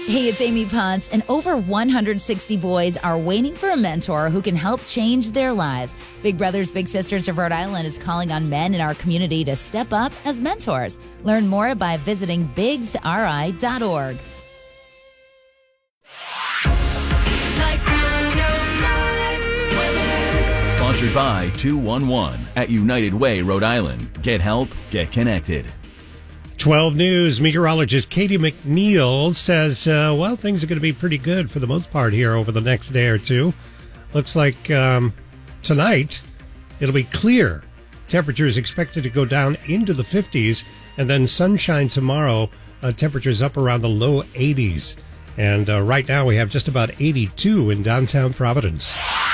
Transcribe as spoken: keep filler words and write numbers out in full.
Hey, it's Amy Potts, and over one hundred sixty boys are waiting for a mentor who can help change their lives. Big Brothers Big Sisters of Rhode Island is calling on men in our community to step up as mentors. Learn more by visiting bigs r i dot org. Sponsored by two one one at United Way, Rhode Island. Get help, get connected. twelve News meteorologist Katie McNeil says, uh, well, things are going to be pretty good for the most part here over the next day or two. Looks like um, tonight it'll be clear. Temperatures expected to go down into the fifties, and then sunshine tomorrow. Uh, temperatures up around the low eighties. And uh, right now we have just about eighty-two in downtown Providence.